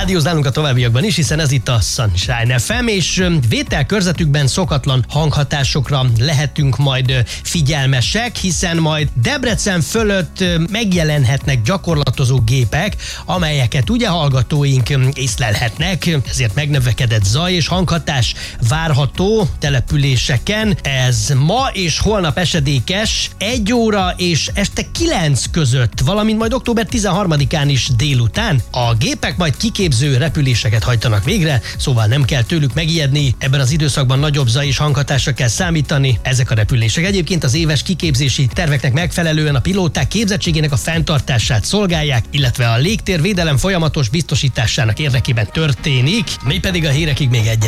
rádióz nálunk a továbbiakban is, hiszen ez itt a Sunshine FM, és vételkörzetükben szokatlan hanghatásokra lehetünk majd figyelmesek, hiszen majd Debrecen fölött megjelenhetnek gyakorlatozó gépek, amelyeket ugye hallgatóink észlelhetnek, ezért megnövekedett zaj és hanghatás várható településeken. Ez ma és holnap esedékes 1 óra és este 9 között, valamint majd október 13-án is délután. A gépek majd kiképző repüléseket hajtanak végre, szóval nem kell tőlük megijedni, ebben az időszakban nagyobb zaj és hanghatásra kell számítani. Ezek a repülések egyébként az éves kiképzési terveknek megfelelően a pilóták képzettségének a fenntartását szolgálják, illetve a légtérvédelem folyamatos biztosításának érdekében történik, mi pedig a hírekig még egyet